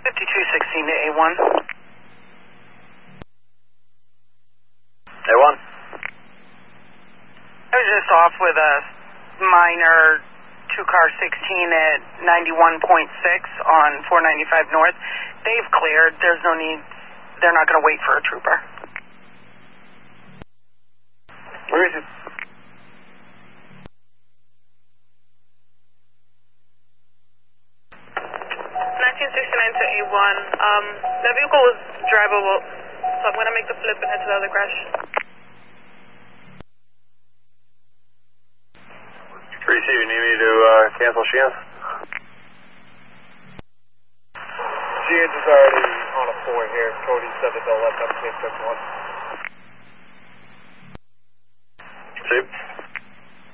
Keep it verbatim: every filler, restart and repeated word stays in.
fifty-two sixteen to A one. A one. I was just off with a minor two-car sixteen at ninety-one point six on four ninety-five North. They've cleared. There's no need. They're not going to wait for a trooper. Where is it? nineteen sixty-nine to A one. Um, the vehicle was drivable, so I'm going to make the flip and head to the other crash. three C, you need me to uh, cancel Sheehan? Sheehan is already on a four here. Cody said that they'll let them take this one. See?